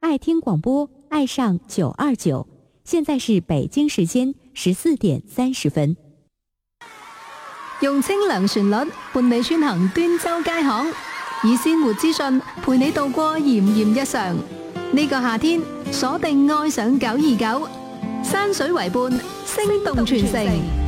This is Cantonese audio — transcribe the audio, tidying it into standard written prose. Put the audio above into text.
爱听廣播，愛上929。現在是北京時間14:30。 用清涼旋律伴你穿行端州街巷，以鮮活資訊陪你度過炎炎日常。呢個夏天，鎖定愛上929，山水為伴，聲動全城。